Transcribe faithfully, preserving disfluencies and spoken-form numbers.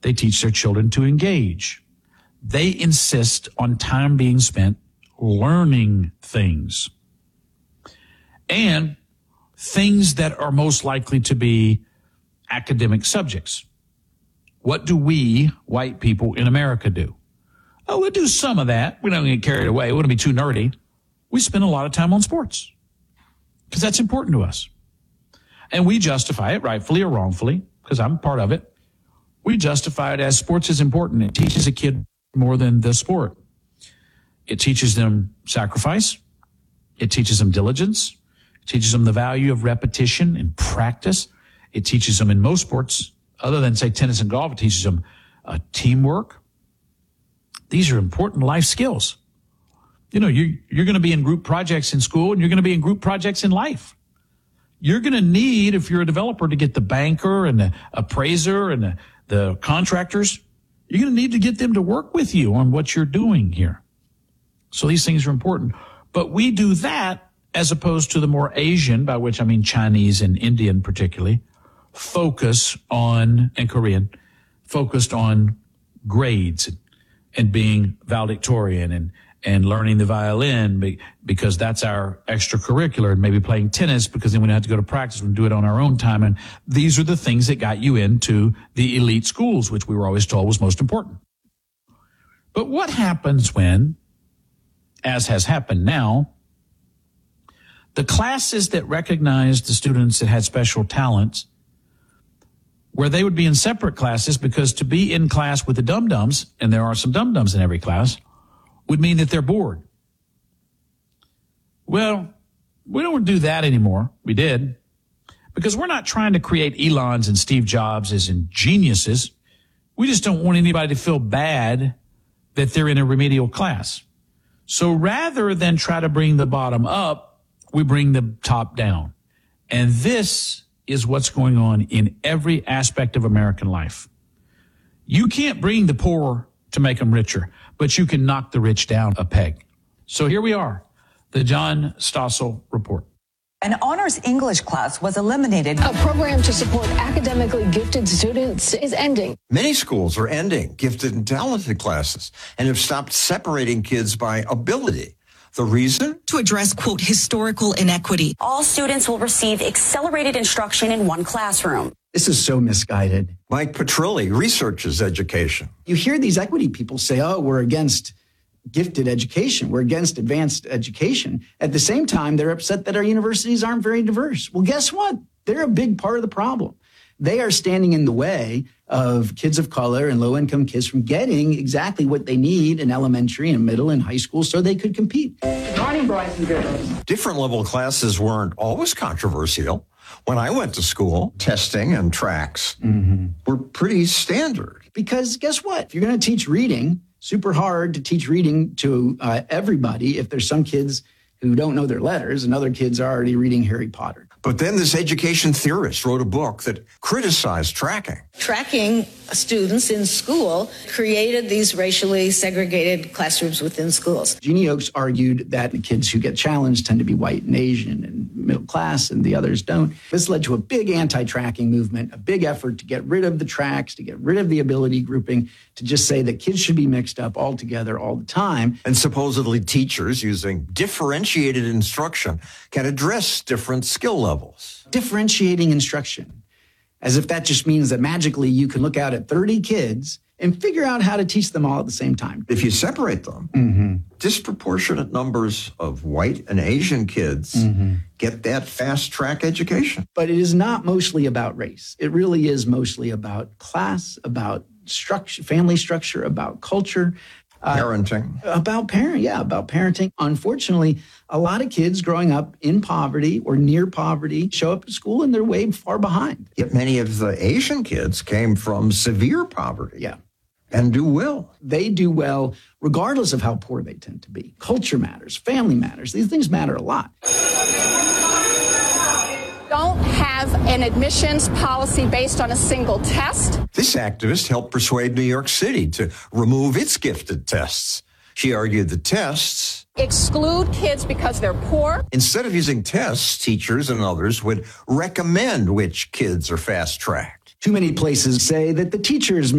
They teach their children to engage. They insist on time being spent learning things. And things that are most likely to be academic subjects. What do we, white people in America, do? Oh, we do some of that. We don't get carried away. We wouldn't be too nerdy. We spend a lot of time on sports because that's important to us. And we justify it, rightfully or wrongfully, because I'm part of it. We justify it as sports is important. It teaches a kid more than the sport. It teaches them sacrifice. It teaches them diligence. It teaches them the value of repetition and practice. It teaches them in most sports, other than, say, tennis and golf, it teaches them uh, teamwork. These are important life skills. You know, you, you're going to be in group projects in school, and you're going to be in group projects in life. You're going to need, if you're a developer, to get the banker and the appraiser and the, the contractors. You're going to need to get them to work with you on what you're doing here. So these things are important. But we do that as opposed to the more Asian, by which I mean Chinese and Indian particularly, focus on, and Korean, focused on grades and, and being valedictorian and and learning the violin because that's our extracurricular, and maybe playing tennis because then we don't have to go to practice. We can do it on our own time. And these are the things that got you into the elite schools, which we were always told was most important. But what happens when, as has happened now, the classes that recognized the students that had special talents, where they would be in separate classes, because to be in class with the dum-dums, and there are some dum-dums in every class, would mean that they're bored. Well, we don't do that anymore. We did. Because we're not trying to create Elons and Steve Jobs as in geniuses. We just don't want anybody to feel bad that they're in a remedial class. So rather than try to bring the bottom up, we bring the top down. And this is what's going on in every aspect of American life. You can't bring the poor to make them richer, but you can knock the rich down a peg. So here we are, the John Stossel Report. An honors English class was eliminated. A program to support academically gifted students is ending. Many schools are ending gifted and talented classes and have stopped separating kids by ability. The reason? To address, quote, historical inequity. All students will receive accelerated instruction in one classroom. This is so misguided. Mike Petrilli researches education. You hear these equity people say, oh, we're against gifted education. We're against advanced education. At the same time, they're upset that our universities aren't very diverse. Well, guess what? They're a big part of the problem. They are standing in the way of kids of color and low-income kids from getting exactly what they need in elementary and middle and high school so they could compete. Good morning, boys and girls. Different level classes weren't always controversial. When I went to school, testing and tracks mm-hmm. were pretty standard. Because guess what? If you're going to teach reading, super hard to teach reading to uh, everybody if there's some kids who don't know their letters and other kids are already reading Harry Potter. But then this education theorist wrote a book that criticized tracking. Tracking students in school created these racially segregated classrooms within schools. Jeannie Oakes argued that the kids who get challenged tend to be white and Asian and middle class and the others don't. This led to a big anti-tracking movement, a big effort to get rid of the tracks, to get rid of the ability grouping, to just say that kids should be mixed up all together all the time. And supposedly teachers using differentiated instruction can address different skill levels. Differentiating instruction, as if that just means that magically you can look out at thirty kids and figure out how to teach them all at the same time. If you separate them, mm-hmm. disproportionate numbers of white and Asian kids mm-hmm. get that fast-track education. But it is not mostly about race. It really is mostly about class, about structure, family structure, about culture. Parenting. Uh, about parent, yeah, about parenting. Unfortunately, a lot of kids growing up in poverty or near poverty show up at school and they're way far behind. Yet many of the Asian kids came from severe poverty. Yeah. And do well. They do well regardless of how poor they tend to be. Culture matters. Family matters. These things matter a lot. Don't have an admissions policy based on a single test. This activist helped persuade New York City to remove its gifted tests. She argued the tests exclude kids because they're poor. Instead of using tests, teachers and others would recommend which kids are fast-tracked. Too many places say that the teachers